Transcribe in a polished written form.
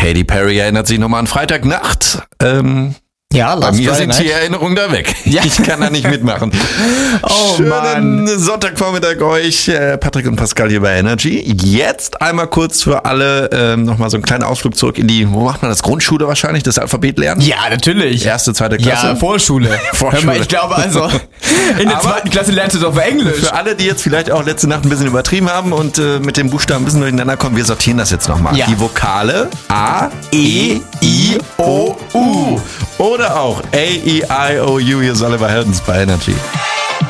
Katy Perry erinnert sich nochmal an Freitagnacht. Ja, bei mir sind die Erinnerungen da weg. Ja. Ich kann da nicht mitmachen. Oh, Schönen Sonntagvormittag euch, Patrick und Pascal hier bei Energy. Jetzt einmal kurz für alle nochmal so einen kleinen Ausflug zurück in die, wo macht man das? Grundschule wahrscheinlich, das Alphabet lernen? Ja, natürlich. Erste, zweite Klasse? Ja, Vorschule. Vorschule. Hör mal, ich glaube also, in der zweiten Klasse lernst du doch Englisch. Für alle, die jetzt vielleicht auch letzte Nacht ein bisschen übertrieben haben und mit den Buchstaben ein bisschen durcheinander kommen, wir sortieren das jetzt nochmal. Ja. Die Vokale A, E, I, O, U. Oder auch A, E, I, O, U. Hier ist Oliver Heldens bei Energy.